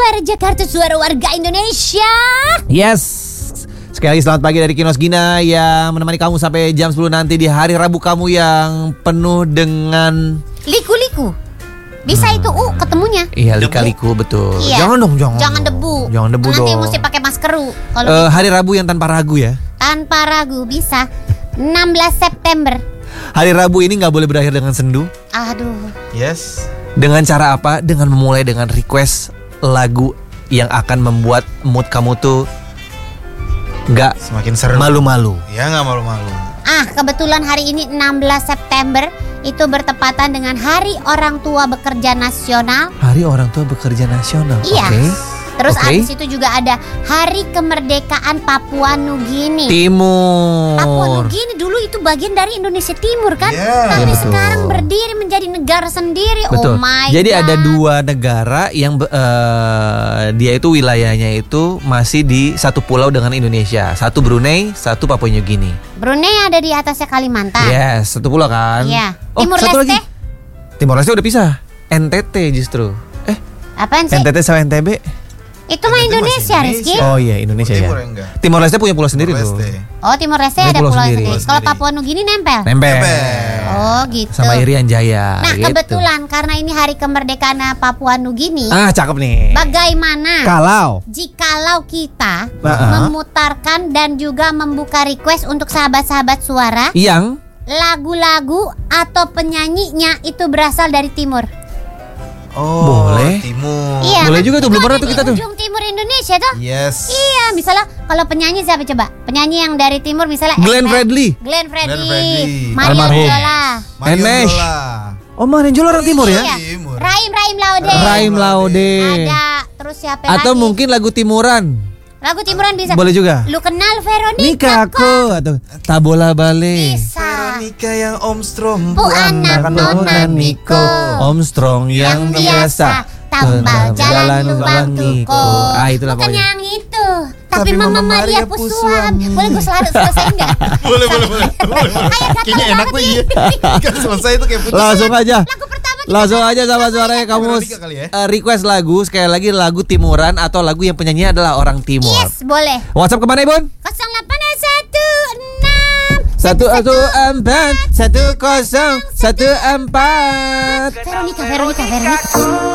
Suara Jakarta, suara warga Indonesia. Yes. Sekali lagi selamat pagi dari Kinos Gina yang menemani kamu sampai jam 10 nanti di hari Rabu kamu yang penuh dengan Liku-liku. Bisa itu ketemunya. iya lika-liku betul. Iya. Jangan dong. Jangan debu. Jangan debu nanti dong. Nanti mesti pakai masker. Kalau gitu. Hari Rabu yang tanpa ragu ya. Tanpa ragu bisa. 16 September. Hari Rabu ini nggak boleh berakhir dengan sendu. Aduh. Yes. Dengan cara apa? Dengan memulai dengan request lagu yang akan membuat mood kamu tuh nggak Semakin seru. malu-malu. Ya nggak malu-malu. Kebetulan hari ini 16 September itu bertepatan dengan Hari Orang Tua Bekerja Nasional. Hari Orang Tua Bekerja Nasional. Iya. Oke. Terus Oke. abis itu juga ada Hari Kemerdekaan Papua Nugini. Timur. Papua Nugini dulu itu bagian dari Indonesia Timur kan? Iya. Tapi Iya, betul. sekarang berdiri menjadi negara sendiri. Oh Betul. my Jadi God. ada dua negara yang dia itu wilayahnya itu masih di satu pulau dengan Indonesia. Satu Brunei, satu Papua New Guinea. Brunei ada di atasnya Kalimantan. Yes, satu pulau kan. Iya. Oh, Timur satu Leste? lagi. Timor Leste udah pisah. NTT justru. Apaan sih? NTT sama NTB. Itu mah NTT Indonesia, masih Rizky. Indonesia. Oh iya, Indonesia Timur ya. enggak. Timor Leste punya pulau sendiri tuh. Leste. Oh, Timor Leste Ini ada pulau pulau sendiri. sendiri. Kalau Papua Nugini nempel. Nempel. Oh, gitu. Sama Irian Jaya. Nah, gitu. kebetulan karena ini hari kemerdekaan Papua Nugini, Cakep nih. bagaimana Kalau jikalau kita Heeh. memutarkan dan juga membuka request untuk sahabat-sahabat suara, yang lagu-lagu atau penyanyinya itu berasal dari timur. Oh, Boleh. Timur. Iya. boleh kan? juga tuh, Itu belum pernah ada tuh di kita tuh. ujung timur Indonesia tuh. Yes. Iya, misalnya kalau penyanyi siapa coba? Penyanyi yang dari timur misalnya Glenn Enes. Fredly. Glenn Fredly. Glenn Fredly. Mario Almarhum. Zola. Mario Enes. Zola. Oh, Marenjol orang timur ya? Iya. Timur. Raim Laude. Raim Laude. Ada. Terus siapa Atau lagi? mungkin lagu timuran. Lagu timuran bisa. Boleh juga. Lu kenal Veronica Nika aku atau Tabola Bale. Bisa. Veronica yang Om Strom. Bu anak Nona Niko. Om Strong yang biasa tambal jalan lubang tuko. Itulah Bukan pokoknya. yang itu. Tapi Mama Maria Pusuam. Boleh gue selesai enggak? Boleh. Kayaknya enak tuh iya. Kan selesai itu kayak putus. Langsung aja. Lagu pertama kita Langsung aja sama suaranya kamu Veronica kali ya? request lagu. Sekali lagi lagu timuran atau lagu yang penyanyi adalah orang timur. Yes, boleh. WhatsApp kemana Ibun? 0816 114 1014. Veronica.